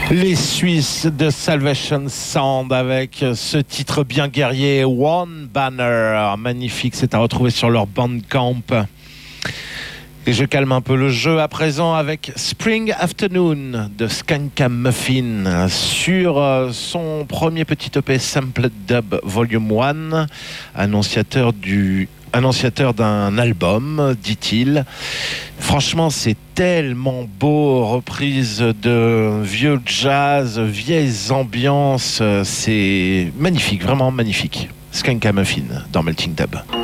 Les Suisses de Salvation Sound avec ce titre bien guerrier, One Banner. Magnifique, c'est à retrouver sur leur Bandcamp. Et je calme un peu le jeu à présent avec Spring Afternoon de Skanka Muffin sur son premier petit EP Sampled Dub Volume 1, annonciateur d'un album, dit-il. Franchement, c'est tellement beau, reprise de vieux jazz, vieilles ambiances, c'est magnifique, vraiment magnifique. Skanka Muffin dans Melting Dub.